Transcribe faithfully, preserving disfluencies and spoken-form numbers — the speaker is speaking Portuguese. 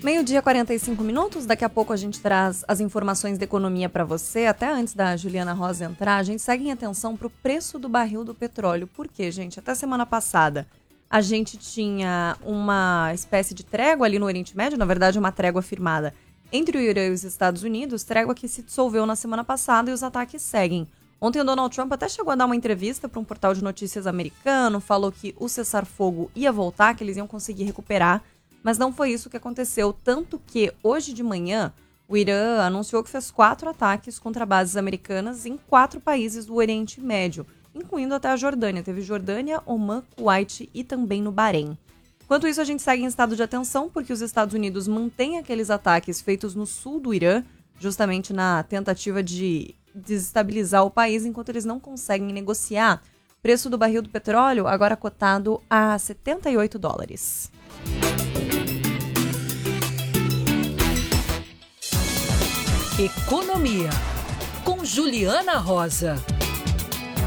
Meio-dia, quarenta e cinco minutos. Daqui a pouco a gente traz as informações da economia para você. Até antes da Juliana Rosa entrar, a gente segue em atenção para o preço do barril do petróleo. Por quê, gente? Até semana passada a gente tinha uma espécie de trégua ali no Oriente Médio, na verdade uma trégua firmada entre o Irã e os Estados Unidos, trégua que se dissolveu na semana passada e os ataques seguem. Ontem o Donald Trump até chegou a dar uma entrevista para um portal de notícias americano, falou que o cessar-fogo ia voltar, que eles iam conseguir recuperar, mas não foi isso que aconteceu, tanto que hoje de manhã o Irã anunciou que fez quatro ataques contra bases americanas em quatro países do Oriente Médio, incluindo até a Jordânia. Teve Jordânia, Omã, Kuwait e também no Bahrein. Enquanto isso, a gente segue em estado de atenção porque os Estados Unidos mantêm aqueles ataques feitos no sul do Irã, justamente na tentativa de desestabilizar o país, enquanto eles não conseguem negociar. Preço do barril do petróleo agora cotado a setenta e oito dólares. Economia, com Juliana Rosa.